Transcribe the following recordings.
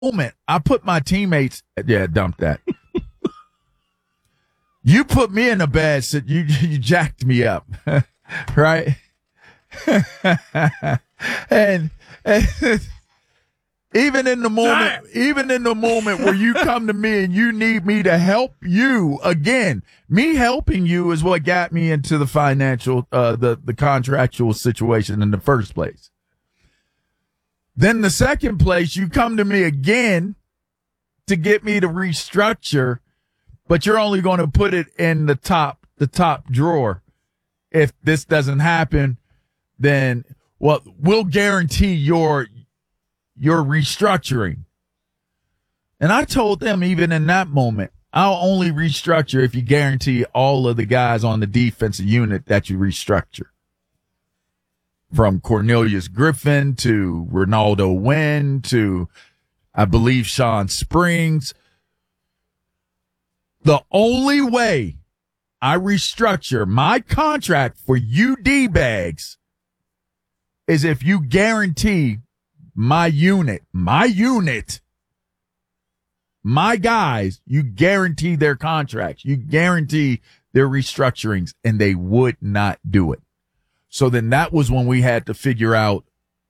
moment, I put my teammates, dump that. You put me in a bad situation. You jacked me up, right? and even in the moment where you come to me and you need me to help you again, me helping you is what got me into the financial, the contractual situation in the first place. Then the second place, you come to me again to get me to restructure, but you're only going to put it in the top drawer. If this doesn't happen, then we'll guarantee your restructuring. And I told them even in that moment, I'll only restructure if you guarantee all of the guys on the defensive unit that you restructure. From Cornelius Griffin to Ronaldo Wynn to, I believe, Sean Springs. The only way I restructure my contract for you D-bags is if you guarantee my unit, my guys, you guarantee their contracts, you guarantee their restructurings, and they would not do it. So then that was when we had to figure out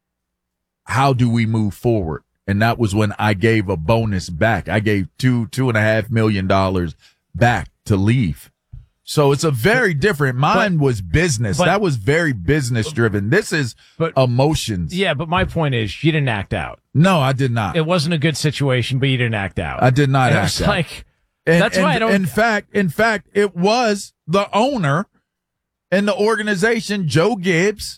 how do we move forward. And that was when I gave a bonus back. I gave $2.5 million back to leave. So it's a very different. Mine was business. That was very business driven. This is emotions. Yeah, but my point is, you didn't act out. No, I did not. It wasn't a good situation, but you didn't act out. I did not act out. Like, that's why I don't. In fact, it was the owner and the organization, Joe Gibbs,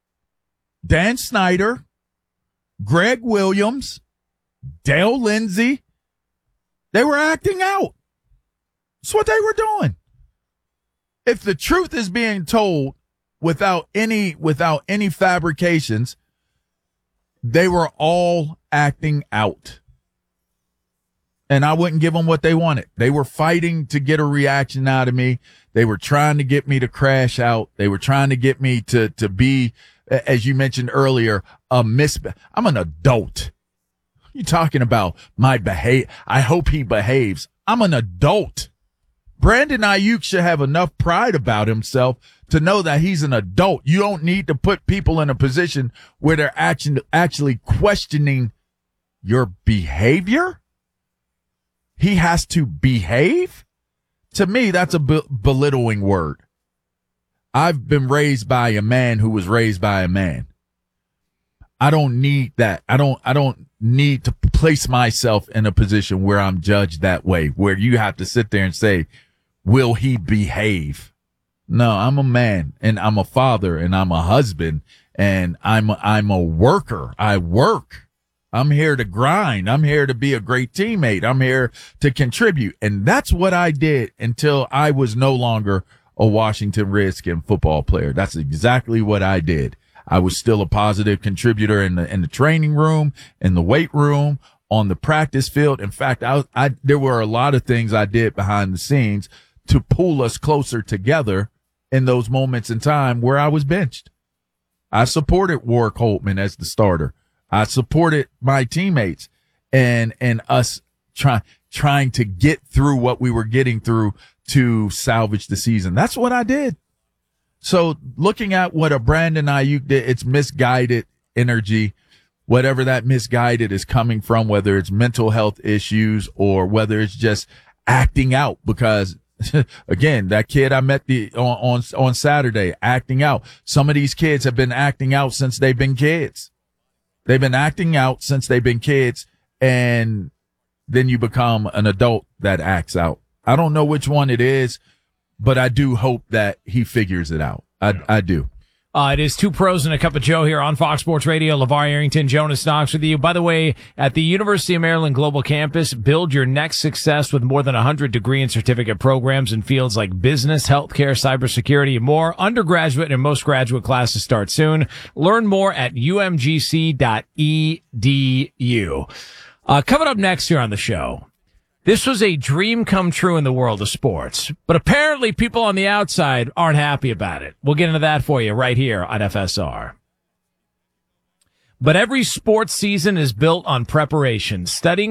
Dan Snyder, Greg Williams, Dale Lindsey. They were acting out. That's what they were doing. If the truth is being told without any fabrications, they were all acting out. And I wouldn't give them what they wanted. They were fighting to get a reaction out of me. They were trying to get me to crash out. They were trying to get me to be, as you mentioned earlier, I'm an adult. You talking about my I hope he behaves. I'm an adult. Brandon Ayuk should have enough pride about himself to know that he's an adult. You don't need to put people in a position where they're actually questioning your behavior. He has to behave. To me, that's a belittling word. I've been raised by a man who was raised by a man. I don't need that. I don't need to place myself in a position where I'm judged that way, where you have to sit there and say, will he behave? No, I'm a man and I'm a father and I'm a husband and I'm a worker. I work. I'm here to grind. I'm here to be a great teammate. I'm here to contribute. And that's what I did until I was no longer a Washington Redskin football player. That's exactly what I did. I was still a positive contributor in the training room, in the weight room, on the practice field. In fact, there were a lot of things I did behind the scenes to pull us closer together in those moments in time where I was benched. I supported Warwick Holtman as the starter. I supported my teammates and us trying to get through what we were getting through to salvage the season. That's what I did. So looking at what a Brandon Ayuk did, it's misguided energy, whatever that misguided is coming from, whether it's mental health issues or whether it's just acting out, because again, that kid I met on Saturday acting out. Some of these kids have been acting out since they've been kids. They've been acting out since they've been kids, and then you become an adult that acts out. I don't know which one it is, but I do hope that he figures it out. I do. It is Two Pros and a Cup of Joe here on Fox Sports Radio. LeVar Arrington, Jonas Knox with you. By the way, at the University of Maryland Global Campus, build your next success with more than 100 degree and certificate programs in fields like business, healthcare, cybersecurity, and more. Undergraduate and most graduate classes start soon. Learn more at umgc.edu. Coming up next here on the show, this was a dream come true in the world of sports, but apparently people on the outside aren't happy about it. We'll get into that for you right here on FSR. But every sports season is built on preparation. Studying